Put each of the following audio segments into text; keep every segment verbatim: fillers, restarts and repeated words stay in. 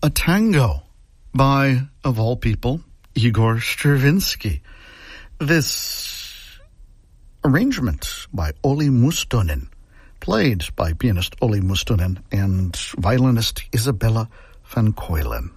a tango by, of all people, Igor Stravinsky. This arrangement by Olli Mustonen, played by pianist Olli Mustonen and violinist Isabella van Keulen.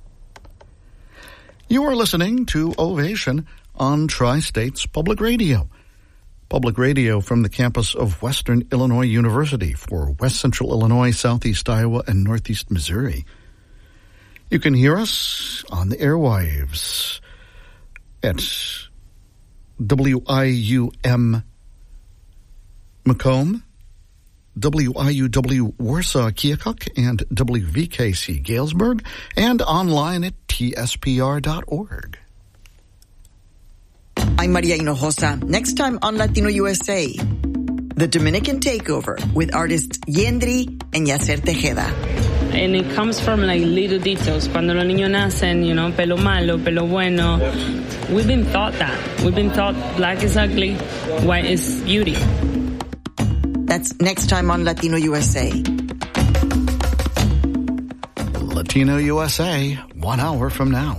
You are listening to Ovation on Tri-States Public Radio. Public radio from the campus of Western Illinois University for West Central Illinois, Southeast Iowa, and Northeast Missouri. You can hear us on the airwaves at W I U M Macomb, W I U W Warsaw Keokuk, and W V K C Galesburg, and online at T S P R dot org. I'm Maria Hinojosa. Next time on Latino U S A, the Dominican Takeover with artists Yendri and Yacer Tejeda. And it comes from like little details. Cuando los niños nacen, you know, pelo malo, pelo bueno. We've been taught that. We've been taught black is ugly, white is beauty. That's next time on Latino U S A. Latino U S A, one hour from now.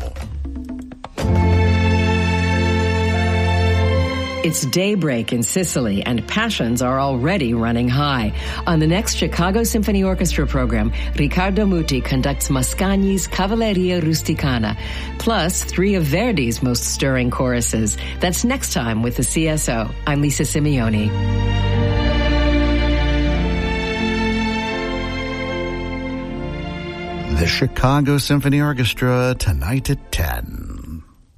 It's daybreak in Sicily, and passions are already running high. On the next Chicago Symphony Orchestra program, Riccardo Muti conducts Mascagni's Cavalleria Rusticana, plus three of Verdi's most stirring choruses. That's next time with the C S O. I'm Lisa Simeone. The Chicago Symphony Orchestra, tonight at ten.